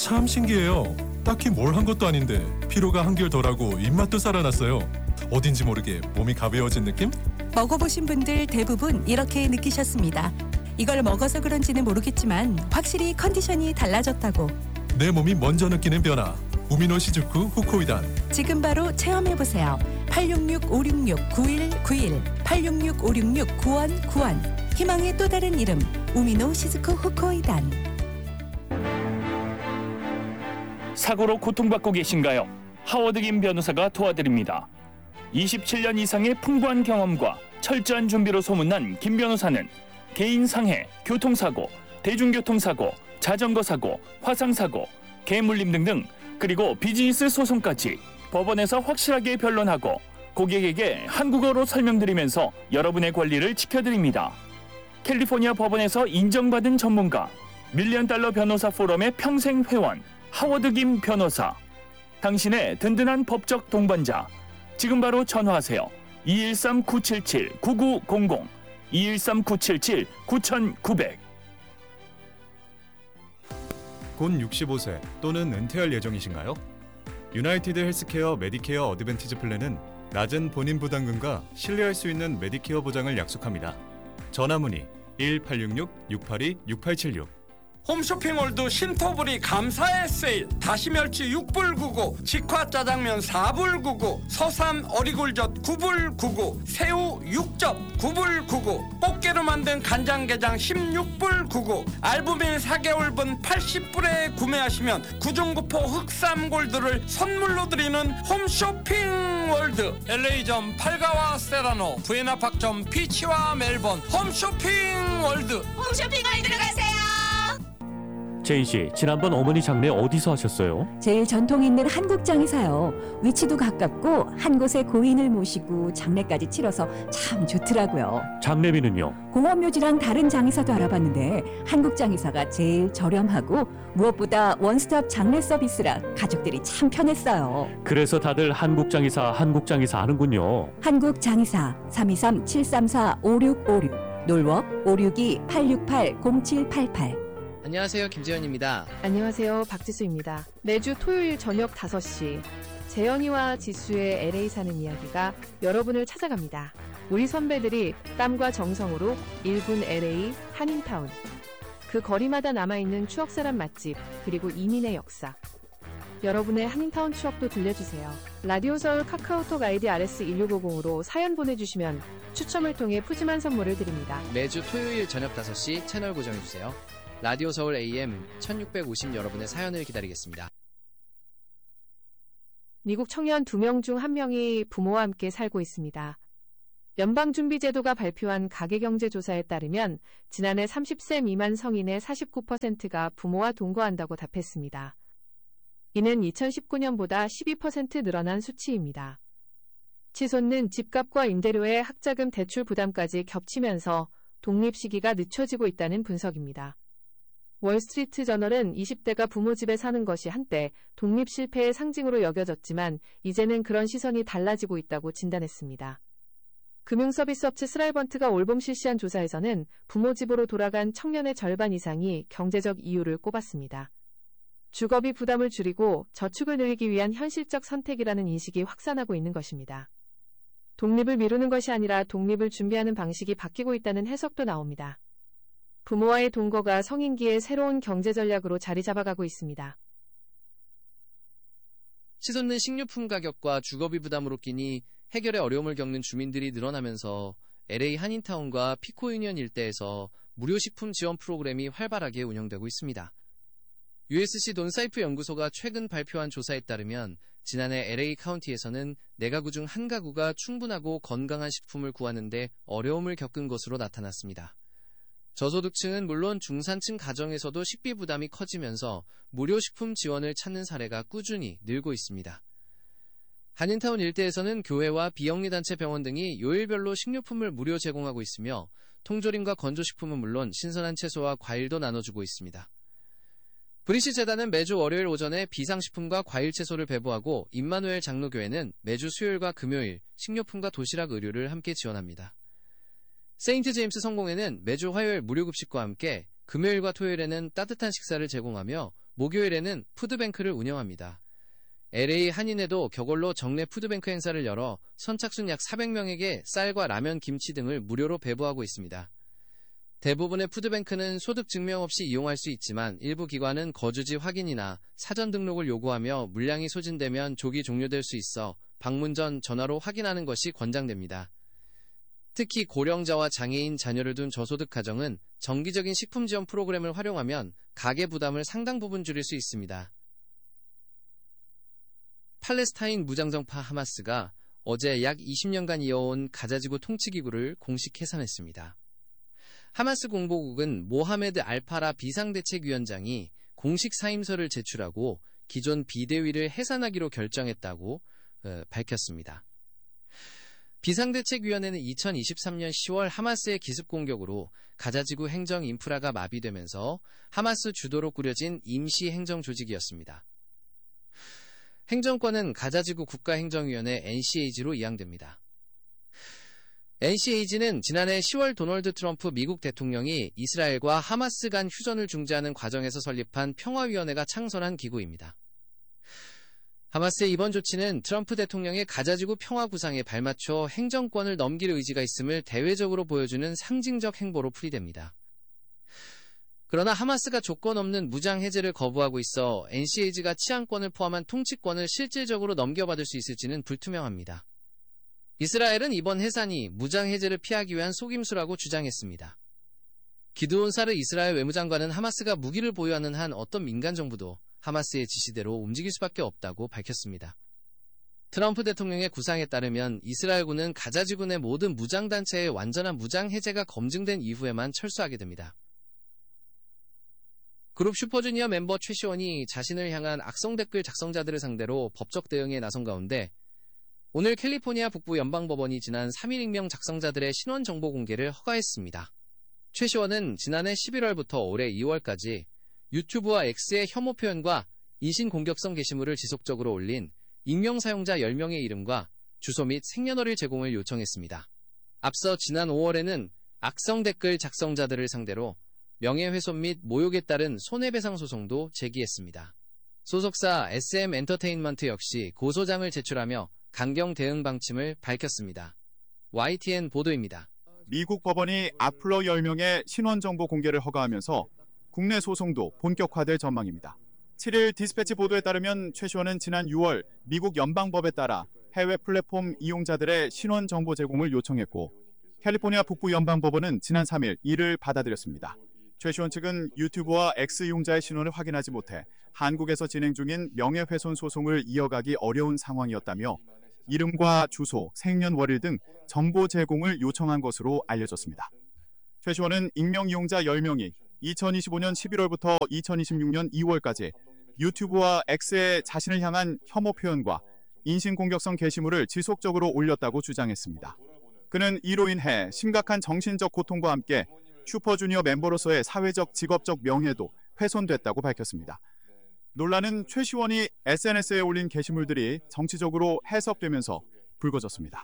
참 신기해요. 딱히 뭘 한 것도 아닌데 피로가 한결 덜하고 입맛도 살아났어요. 어딘지 모르게 몸이 가벼워진 느낌? 먹어보신 분들 대부분 이렇게 느끼셨습니다. 이걸 먹어서 그런지는 모르겠지만 확실히 컨디션이 달라졌다고. 내 몸이 먼저 느끼는 변화. 우미노 시즈쿠 후코이단. 지금 바로 체험해보세요. 866-566-9191 866-566-9191 희망의 또 다른 이름 우미노 시즈쿠 후코이단. 사고로 고통받고 계신가요? 하워드 김 변호사가 도와드립니다. 27년 이상의 풍부한 경험과 철저한 준비로 소문난 김 변호사는 개인 상해, 교통사고, 대중교통사고, 자전거 사고, 화상사고, 개물림 등등 그리고 비즈니스 소송까지 법원에서 확실하게 변론하고 고객에게 한국어로 설명드리면서 여러분의 권리를 지켜드립니다. 캘리포니아 법원에서 인정받은 전문가, $1,000,000 변호사 포럼의 평생 회원, 하워드 김 변호사. 당신의 든든한 법적 동반자. 지금 바로 전화하세요. 213-977-9900 213-977-9900. 곧 65세 또는 은퇴할 예정이신가요? 유나이티드 헬스케어 메디케어 어드밴티지 플랜은 낮은 본인 부담금과 신뢰할 수 있는 메디케어 보장을 약속합니다. 전화문의 1866-682-6876. 홈쇼핑몰드 신토부리 감사의 세일. 다시멸치 6불 99, 직화 짜장면 4불 99, 서삼 어리굴젓 9불 99, 새우 6접 9불 99, 꽃게로 만든 간장게장 16불 99, 알부민 4개월분 80불에 구매하시면 구중구포 흑삼골드를 선물로 드리는 홈쇼핑월드. LA점 팔가와 세라노, 부에나팍점 피치와 멜번. 홈쇼핑월드. 홈쇼핑월드로 가세요. 제인 씨, 지난번 어머니 장례 어디서 하셨어요? 제일 전통 있는 한국장에서요. 위치도 가깝고 한 곳에 고인을 모시고 장례까지 치러서 참 좋더라고요. 장례비는요? 공원묘지랑 다른 장의사도 알아봤는데 한국장의사가 제일 저렴하고 무엇보다 원스톱 장례 서비스라 가족들이 참 편했어요. 그래서 다들 한국장의사 하는군요. 한국장의사 323-734-5656 놀워 562-868-0788. 안녕하세요, 김재현입니다. 안녕하세요, 박지수입니다. 매주 토요일 저녁 5시 재현이와 지수의 LA 사는 이야기가 여러분을 찾아갑니다. 우리 선배들이 땀과 정성으로 1군 LA 한인타운, 그 거리마다 남아있는 추억사람 맛집, 그리고 이민의 역사. 여러분의 한인타운 추억도 들려주세요. 라디오 서울 카카오톡 아이디 RS1650으로 사연 보내주시면 추첨을 통해 푸짐한 선물을 드립니다. 매주 토요일 저녁 5시 채널 고정해주세요. 라디오 서울 AM 1650 여러분의 사연을 기다리겠습니다. 미국 청년 2명 중 1명이 부모와 함께 살고 있습니다. 연방준비제도가 발표한 가계경제조사에 따르면 지난해 30세 미만 성인의 49%가 부모와 동거한다고 답했습니다. 이는 2019년보다 12% 늘어난 수치입니다. 치솟는 집값과 임대료의 학자금 대출 부담까지 겹치면서 독립 시기가 늦춰지고 있다는 분석입니다. 월스트리트 저널은 20대가 부모 집에 사는 것이 한때 독립 실패의 상징으로 여겨졌지만 이제는 그런 시선이 달라지고 있다고 진단했습니다. 금융서비스 업체 스라이번트가 올봄 실시한 조사에서는 부모 집으로 돌아간 청년의 절반 이상이 경제적 이유를 꼽았습니다. 주거비 부담을 줄이고 저축을 늘리기 위한 현실적 선택이라는 인식이 확산하고 있는 것입니다. 독립을 미루는 것이 아니라 독립을 준비하는 방식이 바뀌고 있다는 해석도 나옵니다. 부모와의 동거가 성인기의 새로운 경제 전략으로 자리 잡아가고 있습니다. 치솟는 식료품 가격과 주거비 부담으로 끼니 해결에 어려움을 겪는 주민들이 늘어나면서 LA 한인타운과 피코유니언 일대에서 무료 식품 지원 프로그램이 활발하게 운영되고 있습니다. USC 돈사이프 연구소가 최근 발표한 조사에 따르면 지난해 LA 카운티에서는 4가구 중 1가구가 충분하고 건강한 식품을 구하는 데 어려움을 겪은 것으로 나타났습니다. 저소득층은 물론 중산층 가정에서도 식비 부담이 커지면서 무료 식품 지원을 찾는 사례가 꾸준히 늘고 있습니다. 한인타운 일대에서는 교회와 비영리단체 병원 등이 요일별로 식료품을 무료 제공하고 있으며 통조림과 건조식품은 물론 신선한 채소와 과일도 나눠주고 있습니다. 브리시 재단은 매주 월요일 오전에 비상식품과 과일 채소를 배부하고 임마누엘 장로교회는 매주 수요일과 금요일 식료품과 도시락 의류를 함께 지원합니다. 세인트 제임스 성공회는 매주 화요일 무료급식과 함께 금요일과 토요일에는 따뜻한 식사를 제공하며 목요일에는 푸드뱅크를 운영합니다. LA 한인회도 격월로 정례 푸드뱅크 행사를 열어 선착순 약 400명에게 쌀과 라면, 김치 등을 무료로 배부하고 있습니다. 대부분의 푸드뱅크는 소득 증명 없이 이용할 수 있지만 일부 기관은 거주지 확인이나 사전 등록을 요구하며 물량이 소진되면 조기 종료될 수 있어 방문 전 전화로 확인하는 것이 권장됩니다. 특히 고령자와 장애인, 자녀를 둔 저소득 가정은 정기적인 식품 지원 프로그램을 활용하면 가계 부담을 상당 부분 줄일 수 있습니다. 팔레스타인 무장정파 하마스가 어제 약 20년간 이어온 가자지구 통치기구를 공식 해산했습니다. 하마스 공보국은 모하메드 알파라 비상대책위원장이 공식 사임서를 제출하고 기존 비대위를 해산하기로 결정했다고 밝혔습니다. 비상대책위원회는 2023년 10월 하마스의 기습 공격으로 가자지구 행정 인프라가 마비되면서 하마스 주도로 꾸려진 임시 행정 조직이었습니다. 행정권은 가자지구 국가행정위원회 NCAG로 이양됩니다. NCAG는 지난해 10월 도널드 트럼프 미국 대통령이 이스라엘과 하마스 간 휴전을 중재하는 과정에서 설립한 평화위원회가 창설한 기구입니다. 하마스의 이번 조치는 트럼프 대통령의 가자지구 평화 구상에 발맞춰 행정권을 넘길 의지가 있음을 대외적으로 보여주는 상징적 행보로 풀이됩니다. 그러나 하마스가 조건 없는 무장 해제를 거부하고 있어 NCAG가 치안권을 포함한 통치권을 실질적으로 넘겨받을 수 있을지는 불투명합니다. 이스라엘은 이번 해산이 무장 해제를 피하기 위한 속임수라고 주장했습니다. 기드온 사르 이스라엘 외무장관은 하마스가 무기를 보유하는 한 어떤 민간 정부도 하마스의 지시대로 움직일 수밖에 없다고 밝혔습니다. 트럼프 대통령의 구상에 따르면 이스라엘군은 가자지구 내 모든 무장단체의 완전한 무장 해제가 검증된 이후에만 철수하게 됩니다. 그룹 슈퍼주니어 멤버 최시원이 자신을 향한 악성 댓글 작성자들을 상대로 법적 대응에 나선 가운데 오늘 캘리포니아 북부 연방법원이 지난 3일 익명 작성자들의 신원 정보 공개를 허가했습니다. 최시원은 지난해 11월부터 올해 2월까지 유튜브와 X의 혐오 표현과 인신공격성 게시물을 지속적으로 올린 익명 사용자 10명의 이름과 주소 및 생년월일 제공을 요청했습니다. 앞서 지난 5월에는 악성 댓글 작성자들을 상대로 명예훼손 및 모욕에 따른 손해배상 소송도 제기했습니다. 소속사 SM 엔터테인먼트 역시 고소장을 제출하며 강경 대응 방침을 밝혔습니다. YTN 보도입니다. 미국 법원이 악플러 10명의 신원정보 공개를 허가하면서 국내 소송도 본격화될 전망입니다. 7일 디스패치 보도에 따르면 최시원은 지난 6월 미국 연방법에 따라 해외 플랫폼 이용자들의 신원정보 제공을 요청했고 캘리포니아 북부 연방법원은 지난 3일 이를 받아들였습니다. 최시원 측은 유튜브와 X 이용자의 신원을 확인하지 못해 한국에서 진행 중인 명예훼손 소송을 이어가기 어려운 상황이었다며 이름과 주소, 생년월일 등 정보 제공을 요청한 것으로 알려졌습니다. 최시원은 익명 이용자 10명이 2025년 11월부터 2026년 2월까지 유튜브와 X에 자신을 향한 혐오 표현과 인신공격성 게시물을 지속적으로 올렸다고 주장했습니다. 그는 이로 인해 심각한 정신적 고통과 함께 슈퍼주니어 멤버로서의 사회적, 직업적 명예도 훼손됐다고 밝혔습니다. 논란은 최시원이 SNS에 올린 게시물들이 정치적으로 해석되면서 불거졌습니다.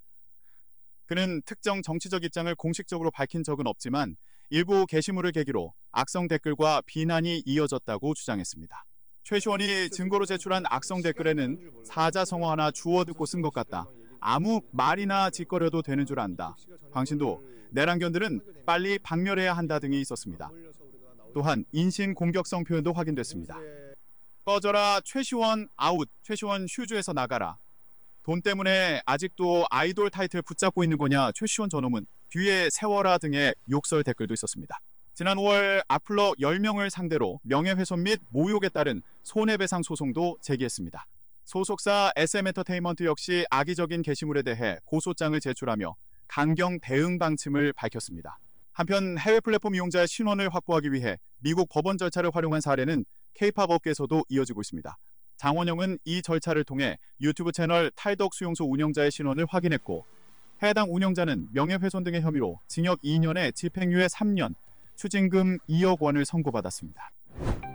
그는 특정 정치적 입장을 공식적으로 밝힌 적은 없지만 일부 게시물을 계기로 악성 댓글과 비난이 이어졌다고 주장했습니다. 최시원이 증거로 제출한 악성 댓글에는 사자성어하나 주워 듣고 쓴 것 같다. 아무 말이나 짓거려도 되는 줄 안다. 당신도 내란견들은 빨리 박멸해야 한다 등이 있었습니다. 또한 인신공격성 표현도 확인됐습니다. 꺼져라 최시원 아웃, 최시원 슈즈에서 나가라. 돈 때문에 아직도 아이돌 타이틀 붙잡고 있는 거냐 최시원 저놈은 뒤에 세워라 등의 욕설 댓글도 있었습니다. 지난 5월 악플러 10명을 상대로 명예훼손 및 모욕에 따른 손해배상 소송도 제기했습니다. 소속사 SM 엔터테인먼트 역시 악의적인 게시물에 대해 고소장을 제출하며 강경 대응 방침을 밝혔습니다. 한편 해외 플랫폼 이용자의 신원을 확보하기 위해 미국 법원 절차를 활용한 사례는 K-팝 업계에서도 이어지고 있습니다. 장원영은 이 절차를 통해 유튜브 채널 탈덕 수용소 운영자의 신원을 확인했고 해당 운영자는 명예훼손 등의 혐의로 징역 2년에 집행유예 3년, 추징금 2억 원을 선고받았습니다.